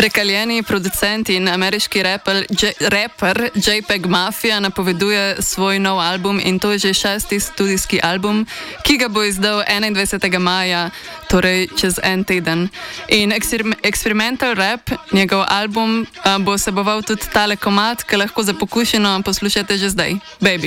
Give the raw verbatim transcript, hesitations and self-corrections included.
Prekaljeni producent in ameriški raper, J raper J P E G Mafia napoveduje svoj nov album in to je že šesti studijski album, ki ga bo izdal enaindvajsetega maja, torej čez en teden. In experimental rap, njegov album, bo vseboval tudi tale komad, ki lahko za pokušino poslušate že zdaj. Baby.